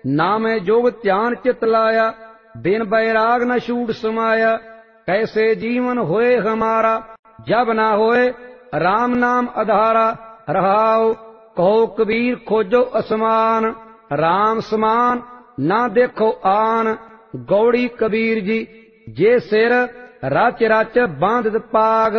ना मैं जोग ध्यान चित लाया, बिन बैराग न छूट समाया। कैसे जीवन होए हमारा, जब ना होए राम नाम आधारा। रहाओ कहो कबीर खोजो असमान, राम समान ना देखो आन। गौड़ी कबीर जी जे सिर रच रच बांधत पाग,